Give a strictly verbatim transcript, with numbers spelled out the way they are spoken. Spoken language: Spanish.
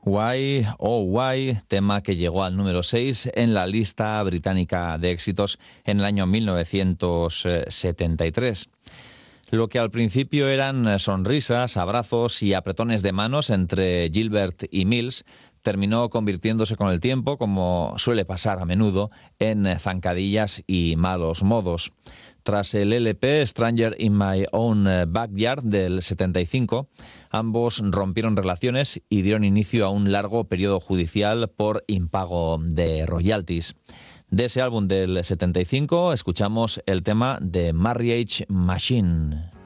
Why, oh Why, tema que llegó al número seis en la lista británica de éxitos en el año mil novecientos setenta y tres. Lo que al principio eran sonrisas, abrazos y apretones de manos entre Gilbert y Mills terminó convirtiéndose con el tiempo, como suele pasar a menudo, en zancadillas y malos modos. Tras el L P Stranger in My Own Backyard del setenta y cinco, ambos rompieron relaciones y dieron inicio a un largo periodo judicial por impago de royalties. De ese álbum del setenta y cinco escuchamos el tema de Marriage Machine.